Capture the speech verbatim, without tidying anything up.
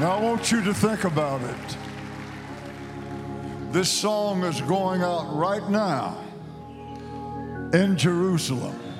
Now, I want you to think about it. This song is going out right now in Jerusalem.